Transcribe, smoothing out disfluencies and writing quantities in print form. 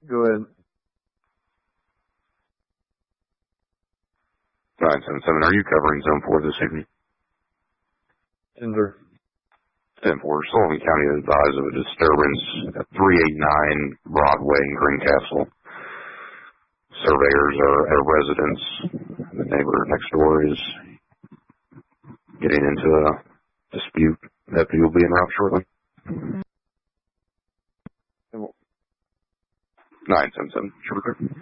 Go ahead. 977, are you covering Zone 4 this evening? Ender. 10-4, Sullivan County is advised of a disturbance at 389 Broadway in Greencastle. Surveyors are at a residence. The neighbor next door is getting into a dispute. Deputy will be en route shortly. 977, should we